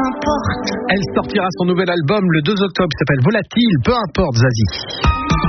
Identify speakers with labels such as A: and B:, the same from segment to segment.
A: importe.
B: Elle sortira son nouvel album le 2 octobre, s'appelle Volatile, peu importe Zazie.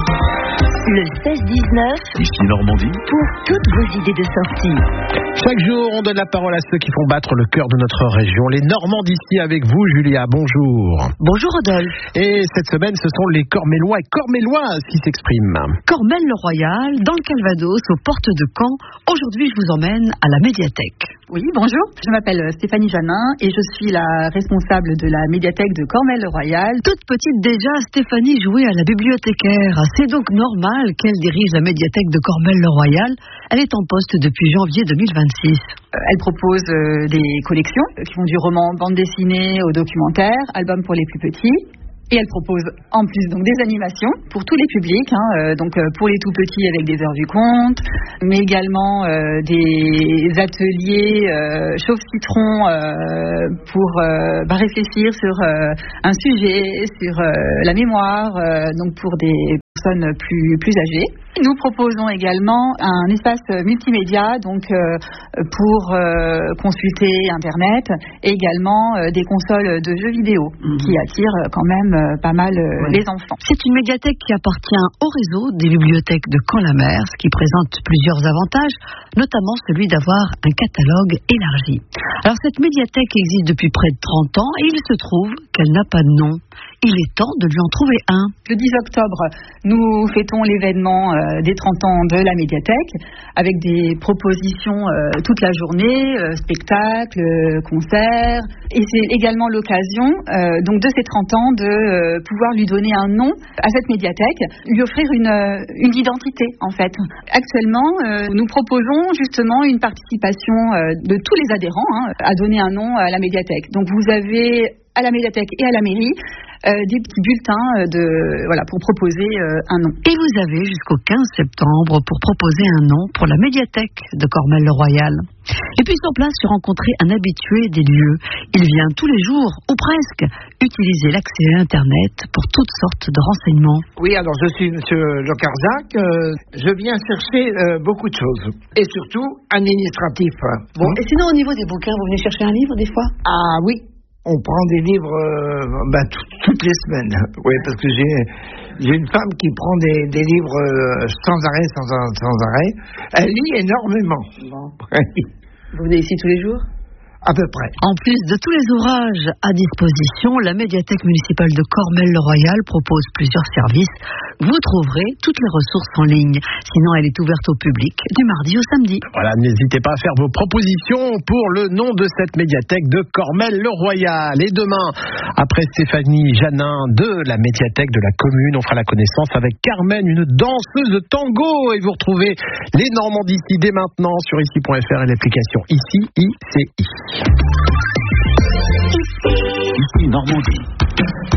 A: Le 16-19,
C: Ici Normandie,
A: pour toutes vos idées de sortie.
B: Chaque jour, on donne la parole à ceux qui font battre le cœur de notre région. Les Normands d'ici avec vous, Julia, bonjour.
D: Bonjour Rodolphe.
B: Et cette semaine, ce sont les Cormélois et Corméloises qui s'expriment.
D: Cormelles-le-Royal, dans le Calvados, aux portes de Caen. Aujourd'hui, je vous emmène à la médiathèque.
E: Oui, bonjour. Je m'appelle Stéphanie Janin et je suis la responsable de la médiathèque de Cormelles-le-Royal.
D: Toute petite déjà, Stéphanie jouait à la bibliothécaire. C'est donc normal qu'elle dirige la médiathèque de Cormelles-le-Royal. Elle est en poste depuis janvier 2026.
E: Elle propose des collections qui vont du roman bande dessinée au documentaire, albums pour les plus petits. Et elle propose en plus donc des animations pour tous les publics, donc pour les tout petits avec des heures du conte, mais également des ateliers chauffe-citron pour réfléchir sur un sujet, sur la mémoire, donc pour des personnes plus âgées. Nous proposons également un espace multimédia donc pour consulter Internet et également des consoles de jeux vidéo qui attirent quand même pas mal les enfants.
D: C'est une médiathèque qui appartient au réseau des bibliothèques de Caen-la-Mer, ce qui présente plusieurs avantages, notamment celui d'avoir un catalogue élargi. Alors cette médiathèque existe depuis près de 30 ans et il se trouve qu'elle n'a pas de nom. Il est temps de lui en trouver un.
E: Le 10 octobre, nous fêtons l'événement des 30 ans de la médiathèque avec des propositions toute la journée, spectacles, concerts. Et c'est également l'occasion donc de ces 30 ans de pouvoir lui donner un nom à cette médiathèque, lui offrir une identité en fait. Actuellement, nous proposons justement une participation de tous les adhérents à donner un nom à la médiathèque. Donc vous avez à la médiathèque et à la mairie des petits bulletins pour proposer un nom.
D: Et vous avez jusqu'au 15 septembre pour proposer un nom pour la médiathèque de Cormelles-le-Royal. Et puis sur place, j'ai rencontré un habitué des lieux. Il vient tous les jours, ou presque, utiliser l'accès à Internet pour toutes sortes de renseignements.
F: Oui, alors je suis M. Locarzac. Je viens chercher beaucoup de choses. Et surtout, administratif.
D: Bon, et sinon, au niveau des bouquins, vous venez chercher un livre des fois ?
F: Ah oui. On prend des livres toutes les semaines. Oui, parce que j'ai une femme qui prend des livres sans arrêt. Elle lit énormément.
D: Bon. Vous venez ici tous les jours ?
F: À peu près.
D: En plus de tous les ouvrages à disposition, la médiathèque municipale de Cormelles-le-Royal propose plusieurs services. Vous trouverez toutes les ressources en ligne. Sinon, elle est ouverte au public du mardi au samedi.
B: Voilà, n'hésitez pas à faire vos propositions pour le nom de cette médiathèque de Cormelles-le-Royal. Et demain, après Stéphanie Janin de la médiathèque de la commune, on fera la connaissance avec Carmen, une danseuse de tango. Et vous retrouvez les Normands d'ici dès maintenant sur ici.fr et l'application ICI.
C: Ici Normandie.